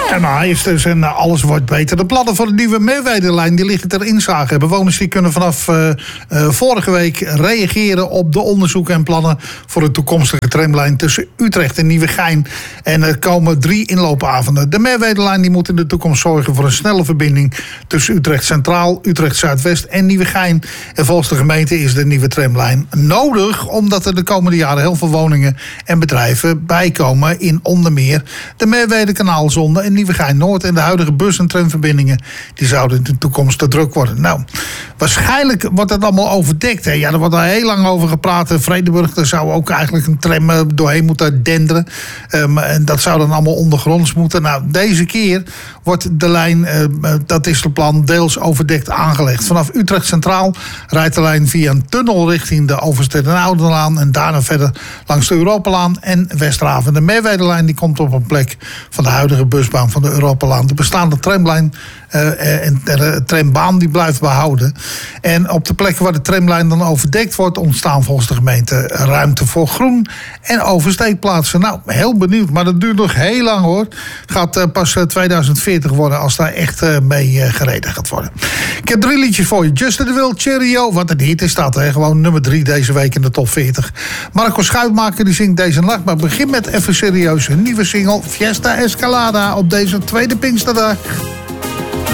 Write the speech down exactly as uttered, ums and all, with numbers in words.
En nou is dus en alles wordt beter. De plannen voor de nieuwe Merwedelijn die liggen ter inzage. Bewoners die kunnen vanaf uh, uh, vorige week reageren op de onderzoeken en plannen voor een toekomstige tramlijn tussen Utrecht en Nieuwegein. En er komen drie inloopavonden. De Merwedelijn die moet in de toekomst zorgen voor een snelle verbinding tussen Utrecht Centraal, Utrecht Zuidwest en Nieuwegein. En volgens de gemeente is de nieuwe tramlijn nodig, omdat er de komende jaren heel veel woningen en bedrijven bijkomen in onder meer de Merwede Kanaalzone en Nieuwegein Noord. En de huidige bus- en tramverbindingen die zouden in de toekomst te druk worden. Nou, waarschijnlijk wordt dat allemaal overdekt. Hè. Ja, er wordt al heel lang over gepraat. Vredenburg, daar zou ook eigenlijk een tram doorheen moeten denderen. Um, en dat zou dan allemaal ondergronds moeten. Nou, deze keer wordt de lijn, uh, dat is het plan, deels overdekt aangelegd. Vanaf Utrecht Centraal rijdt de lijn via een tunnel richting de Overstedt en Ouderlaan en daarna verder langs de Europalaan en Westerhaven. De Merwedelijn die komt op een plek van de huidige busbaan van de Europalaan. De bestaande tramlijn uh, en de trambaan die blijft behouden. En op de plekken waar de tramlijn dan overdekt wordt, ontstaan volgens de gemeente ruimte voor groen en oversteekplaatsen. Nou, heel benieuwd, maar dat duurt nog heel lang hoor. Het gaat uh, pas uh, tweeduizend veertig worden als daar echt uh, mee uh, gereden gaat worden. Ik heb drie liedjes voor je. Justin de Wil, Cheerio, wat een hit is dat, hè? Gewoon nummer drie deze week in de top veertig. Marco Schuitmaker die zingt deze nacht, maar begin met even serieus een nieuwe single, Fiesta Escalada, op deze tweede Pinksterdag.